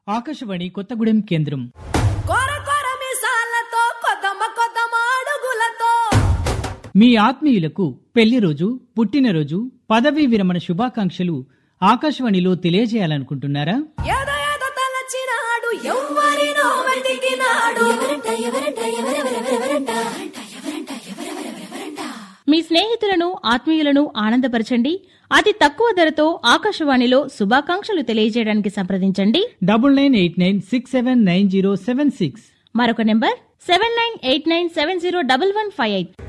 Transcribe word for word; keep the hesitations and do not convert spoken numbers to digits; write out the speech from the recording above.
ఆకాశవాణి కొత్తగూడెం కేంద్రం. కొర కొర మిసాలతో కొదమ కొదమ అడుగులతో మీ ఆత్మీయులకు పెళ్లి రోజు, పుట్టినరోజు, పదవీ విరమణ శుభాకాంక్షలు ఆకాశవాణిలో తెలియజేయాలనుకుంటున్నారా? ఏదో ఏదో తలచినాడు ఎవ్వరినో వెతికినాడు. మీ స్నేహితులను, ఆత్మీయులను ఆనందపరచండి. అతి తక్కువ ధరతో ఆకాశవాణిలో శుభాకాంక్షలు తెలియజేయడానికి సంప్రదించండి. Double nine eight nine six seven nine zero seven six. మరొక number seven nine eight nine seven zero double one five eight.